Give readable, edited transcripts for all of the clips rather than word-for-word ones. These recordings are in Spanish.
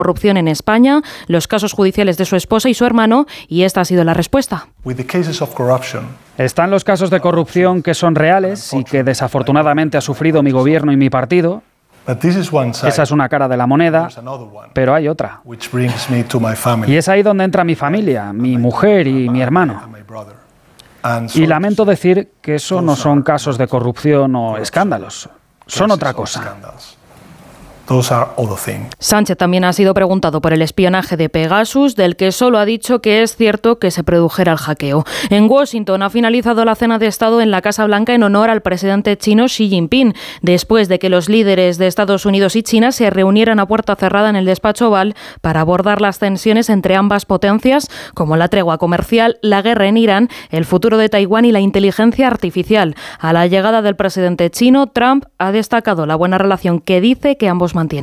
corrupción en España, los casos judiciales de su esposa y su hermano, y esta ha sido la respuesta. Están los casos de corrupción que son reales y que desafortunadamente ha sufrido mi gobierno y mi partido. Esa es una cara de la moneda, pero hay otra. Y es ahí donde entra mi familia, mi mujer y mi hermano. Y lamento decir que eso no son casos de corrupción o escándalos, son otra cosa. Sánchez también ha sido preguntado por el espionaje de Pegasus, del que solo ha dicho que es cierto que se produjera el hackeo. En Washington ha finalizado la cena de Estado en la Casa Blanca en honor al presidente chino Xi Jinping, después de que los líderes de Estados Unidos y China se reunieran a puerta cerrada en el despacho Oval para abordar las tensiones entre ambas potencias, como la tregua comercial, la guerra en Irán, el futuro de Taiwán y la inteligencia artificial. A la llegada del presidente chino, Trump ha destacado la buena relación que dice que ambos mantienen.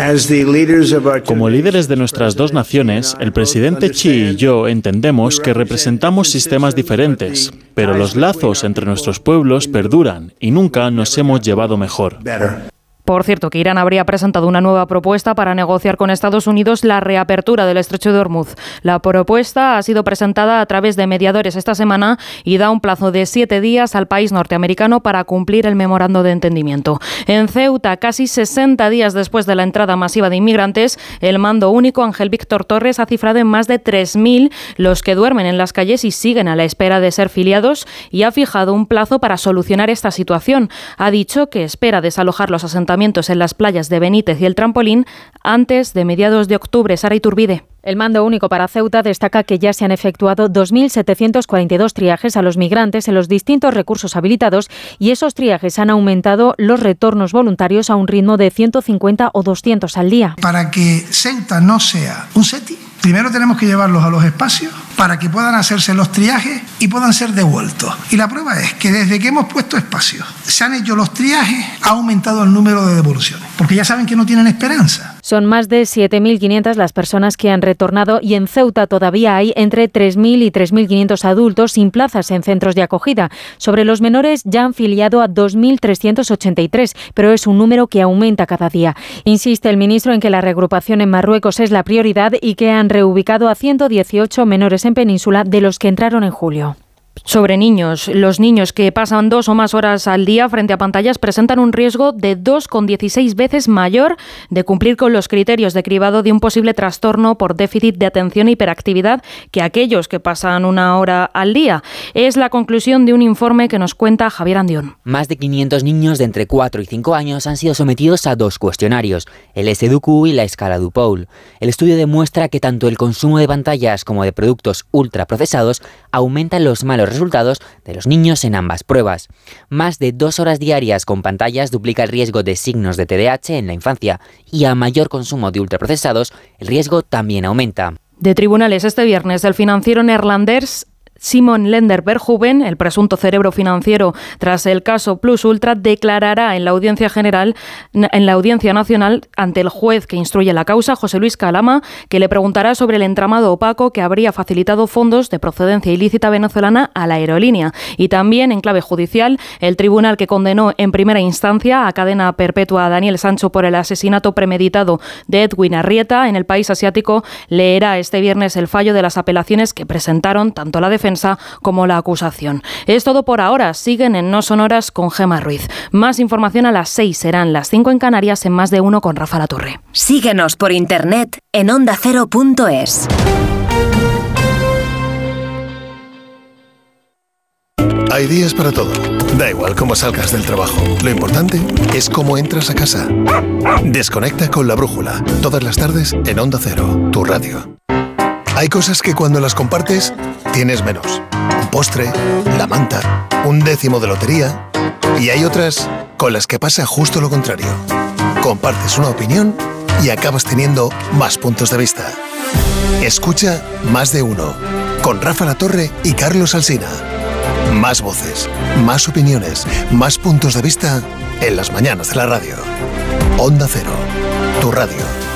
Como líderes de nuestras dos naciones, el presidente Xi y yo entendemos que representamos sistemas diferentes, pero los lazos entre nuestros pueblos perduran y nunca nos hemos llevado mejor. Por cierto, que Irán habría presentado una nueva propuesta para negociar con Estados Unidos la reapertura del estrecho de Hormuz. La propuesta ha sido presentada a través de mediadores esta semana y da un plazo de 7 días al país norteamericano para cumplir el memorando de entendimiento. En Ceuta, casi 60 días después de la entrada masiva de inmigrantes, el mando único Ángel Víctor Torres ha cifrado en más de 3.000 los que duermen en las calles y siguen a la espera de ser filiados, y ha fijado un plazo para solucionar esta situación. Ha dicho que espera desalojar los asentamientos en las playas de Benítez y el Trampolín antes de mediados de octubre. Sara Iturbide. El mando único para Ceuta destaca que ya se han efectuado 2.742 triajes a los migrantes en los distintos recursos habilitados, y esos triajes han aumentado los retornos voluntarios a un ritmo de 150 o 200 al día. Para que Ceuta no sea un SETI, primero tenemos que llevarlos a los espacios para que puedan hacerse los triajes y puedan ser devueltos. Y la prueba es que desde que hemos puesto espacios, se han hecho los triajes, ha aumentado el número de devoluciones, porque ya saben que no tienen esperanza. Son más de 7.500 las personas que han retornado, y en Ceuta todavía hay entre 3.000 y 3.500 adultos sin plazas en centros de acogida. Sobre los menores ya han filiado a 2.383, pero es un número que aumenta cada día. Insiste el ministro en que la reagrupación en Marruecos es la prioridad y que han reubicado a 118 menores en Península de los que entraron en julio. Sobre niños, los niños que pasan 2 o más horas al día frente a pantallas presentan un riesgo de 2,16 veces mayor de cumplir con los criterios de cribado de un posible trastorno por déficit de atención e hiperactividad que aquellos que pasan 1 hora al día. Es la conclusión de un informe que nos cuenta Javier Andión. Más de 500 niños de entre 4 y 5 años han sido sometidos a 2 cuestionarios, el SDQ y la escala Dupoul. El estudio demuestra que tanto el consumo de pantallas como de productos ultraprocesados aumentan los malos resultados de los niños en ambas pruebas. Más de 2 horas diarias con pantallas duplica el riesgo de signos de TDAH en la infancia, y a mayor consumo de ultraprocesados, el riesgo también aumenta. De tribunales este viernes, el financiero neerlandés Simon Lender-Verhoeven, el presunto cerebro financiero tras el caso Plus Ultra, declarará en la Audiencia Nacional ante el juez que instruye la causa, José Luis Calama, que le preguntará sobre el entramado opaco que habría facilitado fondos de procedencia ilícita venezolana a la aerolínea. Y también, en clave judicial, el tribunal que condenó en primera instancia a cadena perpetua a Daniel Sancho por el asesinato premeditado de Edwin Arrieta en el país asiático leerá este viernes el fallo de las apelaciones que presentaron tanto la defensa como la acusación. Es todo por ahora. Siguen en No Sonoras con Gemma Ruiz. Más información a las 6, serán las 5 en Canarias en Más de Uno con Rafa Latorre. Síguenos por internet en ondacero.es. Hay días para todo. Da igual cómo salgas del trabajo. Lo importante es cómo entras a casa. Desconecta con La Brújula. Todas las tardes en Onda Cero, tu radio. Hay cosas que cuando las compartes, tienes menos. Un postre, la manta, un décimo de lotería. Y hay otras con las que pasa justo lo contrario. Compartes una opinión y acabas teniendo más puntos de vista. Escucha Más de Uno, con Rafa Latorre y Carlos Alsina. Más voces, más opiniones, más puntos de vista en las mañanas de la radio. Onda Cero, tu radio.